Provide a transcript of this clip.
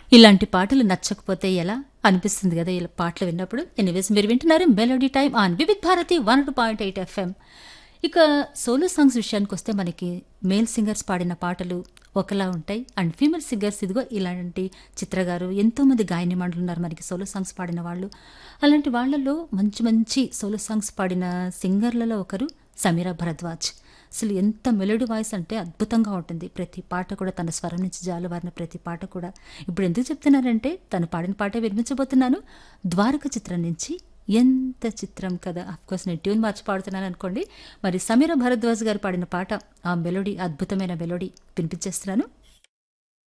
ఇలాంటి పాటలు నచ్చకపోతే ఎలా అనిపిస్తుంది కదా ఇలా పాటలు విన్నప్పుడు. ఎనీవేస్ మీరు వింటున్నారు melody time on Vividh Bharati 102.8 FM. ఇక సోలో సాంగ్స్ విషయానికి వస్తే మనకి మేల్ సింగర్స్ పాడిన పాటలు ఒకలా ఉంటాయి అండ్ ఫీమేల్ సింగర్స్ ఇదిగో ఇలాంటి చిత్ర గారు ఎంతో మంది గాయని మండలు ఉన్నారు మనకి సోలో సాంగ్స్ పాడిన వాళ్ళు. అలాంటి వాళ్ళలో మంచి మంచి సోలో సాంగ్స్ పాడిన సింగర్లలో ఒకరు సమీరా భరద్వాజ్. అసలు ఎంత మెలోడీ వాయిస్ అంటే అద్భుతంగా ఉంటుంది. ప్రతి పాట కూడా తన స్వరం నుంచి జాలువారిన ప్రతి పాట కూడా. ఇప్పుడు ఎందుకు చెప్తున్నానంటే తను పాడిన పాటే వినిపించబోతున్నాను. ద్వారక చిత్రం నుంచి ఎంత చిత్రం కదా. అఫ్కోర్స్ నేను ట్యూన్ మార్చి పాడుతున్నాను అనుకోండి. మరి సమీరా భరద్వాజ్ గారు పాడిన పాట ఆ మెలోడీ అద్భుతమైన మెలోడీ వినిపించేస్తున్నాను.